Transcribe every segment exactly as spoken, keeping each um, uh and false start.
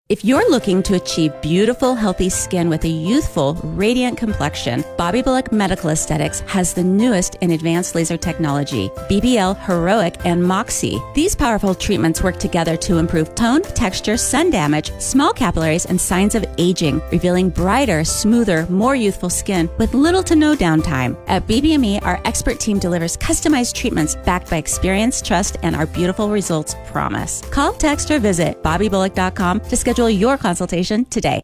If you're looking to achieve beautiful, healthy skin with a youthful, radiant complexion, Bobby Bullock Medical Aesthetics has the newest in advanced laser technology, B B L, Heroic, and Moxie. These powerful treatments work together to improve tone, texture, sun damage, small capillaries, and signs of aging, revealing brighter, smoother, more youthful skin with little to no downtime. At B B M E, our expert team delivers customized treatments backed by experience, trust, and our beautiful results promise. Call, text, or visit bobby bullock dot com to schedule your consultation today.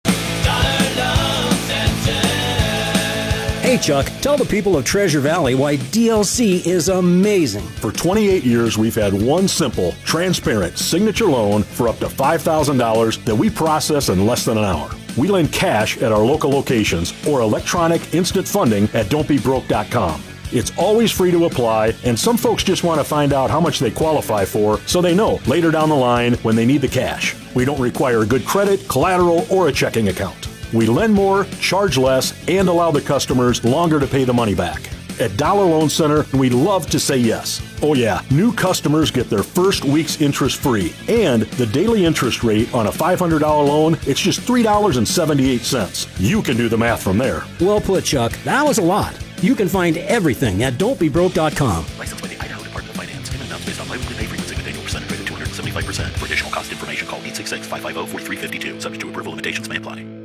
Hey Chuck, tell the people of Treasure Valley why D L C is amazing. For twenty-eight years, we've had one simple, transparent signature loan for up to five thousand dollars that we process in less than an hour. We lend cash at our local locations or electronic instant funding at don't be broke dot com. It's always free to apply, and some folks just want to find out how much they qualify for so they know later down the line when they need the cash. We don't require good credit, collateral, or a checking account. We lend more, charge less, and allow the customers longer to pay the money back. At Dollar Loan Center, we love to say yes. Oh yeah, new customers get their first week's interest free. And the daily interest rate on a five hundred dollars loan, it's just three dollars and seventy-eight cents. You can do the math from there. Well put, Chuck. That was a lot. You can find everything at don't be broke dot com. Licensed by the Idaho Department of Finance. Payment amounts based on biweekly pay frequency with annual percentage rate of two hundred seventy-five percent. For additional cost information, call eight six six, five five zero, four three five two. Subject to approval, limitations may apply.